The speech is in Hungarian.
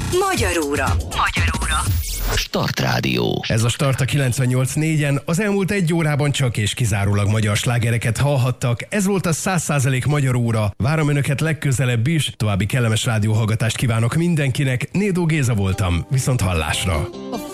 Magyar óra. Start Rádió. Ez a Start a 98.4-en. Az elmúlt egy órában csak és kizárólag magyar slágereket hallhattak. Ez volt a 100% Magyar óra. Várom önöket legközelebb is. További kellemes rádióhallgatást kívánok mindenkinek. Nédó Géza voltam. Viszont hallásra.